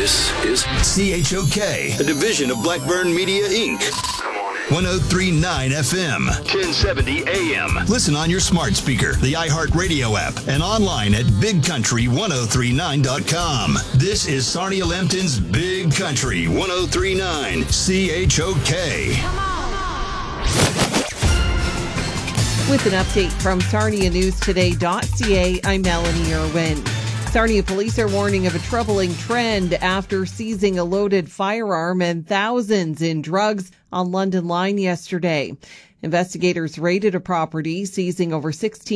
This is CHOK, a division of Blackburn Media, Inc. 103.9 FM, 1070 AM. Listen on your smart speaker, the iHeartRadio app, and online at bigcountry1039.com. This is Sarnia Lambton's Big Country 1039 CHOK. Come on. With an update from SarniaNewsToday.ca, I'm Melanie Irwin. Sarnia police are warning of a troubling trend after seizing a loaded firearm and thousands in drugs on London Line yesterday. Investigators raided a property, seizing over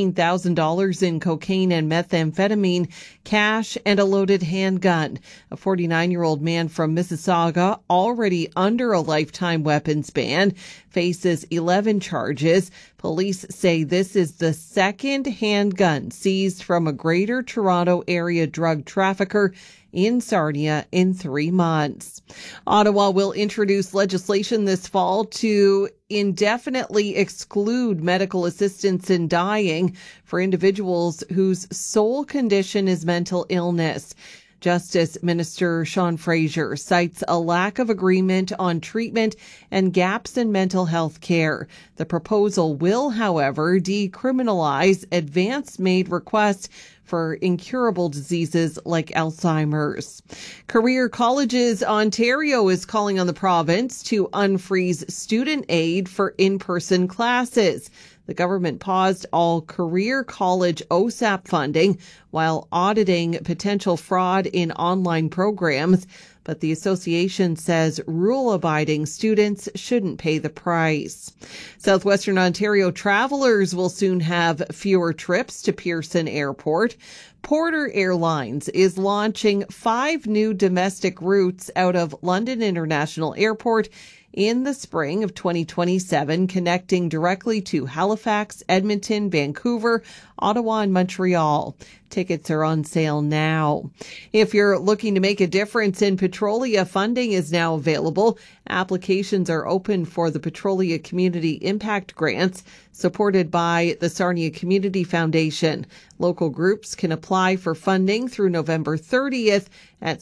$16,000 in cocaine and methamphetamine, cash, and a loaded handgun. A 49-year-old man from Mississauga, already under a lifetime weapons ban, faces 11 charges. Police say this is the second handgun seized from a Greater Toronto Area drug trafficker in Sarnia in 3 months. Ottawa will introduce legislation this fall to indefinitely exclude medical assistance in dying for individuals whose sole condition is mental illness. Justice Minister Sean Fraser cites a lack of agreement on treatment and gaps in mental health care. The proposal will, however, decriminalize advance-made requests for incurable diseases like Alzheimer's. Career Colleges Ontario is calling on the province to unfreeze student aid for in-person classes. The government paused all career college OSAP funding while auditing potential fraud in online programs, but the association says rule-abiding students shouldn't pay the price. Southwestern Ontario travelers will soon have fewer trips to Pearson Airport. Porter Airlines is launching 5 new domestic routes out of London International Airport in the spring of 2027, connecting directly to Halifax, Edmonton, Vancouver, Ottawa, and Montreal. Tickets are on sale now. If you're looking to make a difference in Petrolia, funding is now available. Applications are open for the Petrolia Community Impact Grants, supported by the Sarnia Community Foundation. Local groups can apply for funding through November 30th at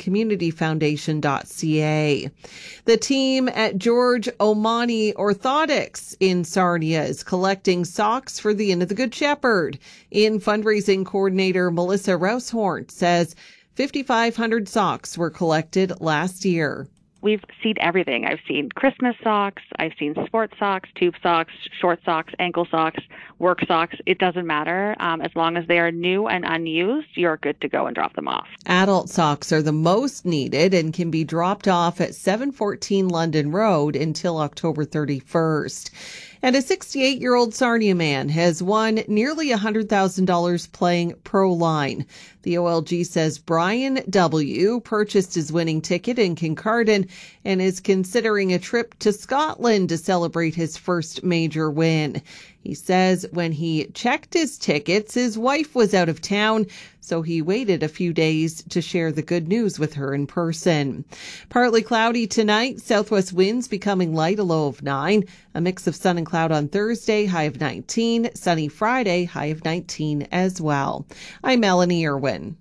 sarniacommunityfoundation.ca. The team at George Omani Orthotics in Sarnia is collecting socks for the Inn of the Good Shepherd. In fundraising coordinator Melissa Roushorn says 5,500 socks were collected last year. We've seen everything. I've seen Christmas socks, I've seen sports socks, tube socks, short socks, ankle socks, work socks. It doesn't matter. As long as they are new and unused, you're good to go and drop them off. Adult socks are the most needed and can be dropped off at 714 London Road until October 31st. And a 68-year-old Sarnia man has won nearly $100,000 playing Proline. The OLG says Brian W. purchased his winning ticket in Kincardine and is considering a trip to Scotland to celebrate his first major win. He says when he checked his tickets, his wife was out of town, so he waited a few days to share the good news with her in person. Partly cloudy tonight, southwest winds becoming light, a low of 9. A mix of sun and cloud on Thursday, high of 19. Sunny Friday, high of 19 as well. I'm Melanie Irwin.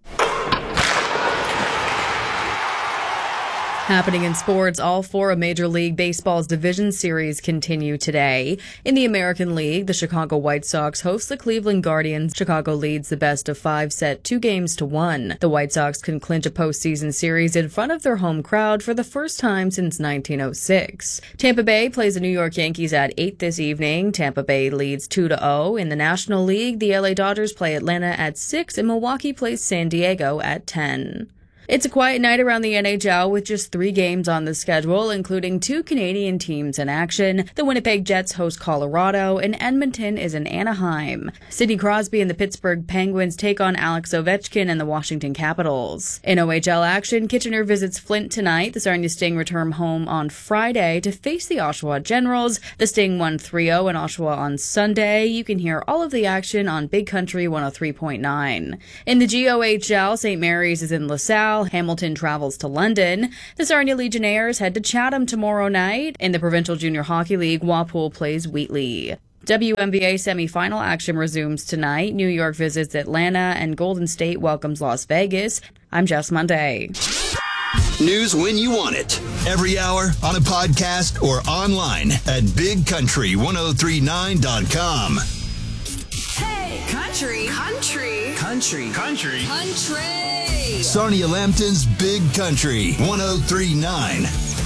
Happening in sports, all 4 of Major League Baseball's division series continue today. In the American League, the Chicago White Sox host the Cleveland Guardians. Chicago leads the best of 5 set 2-1. The White Sox can clinch a postseason series in front of their home crowd for the first time since 1906. Tampa Bay plays the New York Yankees at 8 this evening. Tampa Bay leads 2-0. In the National League, the LA Dodgers play Atlanta at 6 and Milwaukee plays San Diego at 10. It's a quiet night around the NHL with just 3 games on the schedule, including 2 Canadian teams in action. The Winnipeg Jets host Colorado, and Edmonton is in Anaheim. Sidney Crosby and the Pittsburgh Penguins take on Alex Ovechkin and the Washington Capitals. In OHL action, Kitchener visits Flint tonight. The Sarnia Sting return home on Friday to face the Oshawa Generals. The Sting won 3-0 in Oshawa on Sunday. You can hear all of the action on Big Country 103.9. In the GOHL, St. Mary's is in LaSalle. Hamilton travels to London. The Sarnia Legionnaires head to Chatham tomorrow night. In the Provincial Junior Hockey League, Walpole plays Wheatley. WNBA semifinal action resumes tonight. New York visits Atlanta and Golden State welcomes Las Vegas. I'm Jess Monday. News when you want it. Every hour on a podcast or online at bigcountry1039.com. Hey, country. Sarnia Lambton's Big Country 1039.